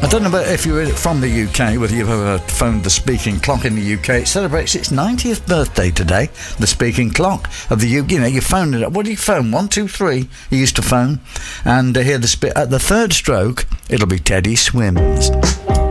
don't know if you're from the UK, whether you've ever phoned the speaking clock in the UK. It celebrates its 90th birthday today, the speaking clock of the UK. You know, you phone it up. What do you phone? 1, 2, 3, you used to phone. And hear at the third stroke, it'll be Teddy Swims.